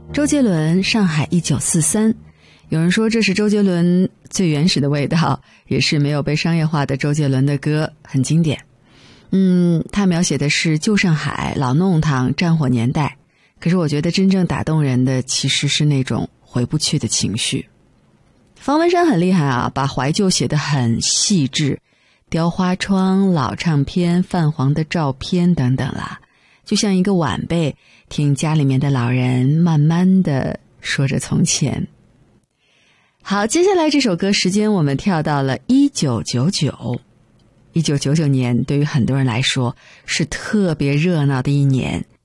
周杰伦《上海1943》，有人说这是周杰伦最原始的味道，也是没有被商业化的周杰伦的歌，很经典。他描写的是旧上海、老弄堂、战火年代，可是我觉得真正打动人的其实是那种回不去的情绪。方文山很厉害啊，把怀旧写得很细致，雕花窗、老唱片、泛黄的照片等等啦，就像一个晚辈听家里面的老人慢慢地说着从前。好，接下来这首歌时间我们跳到了1999年，对于很多人来说是特别热闹的一年，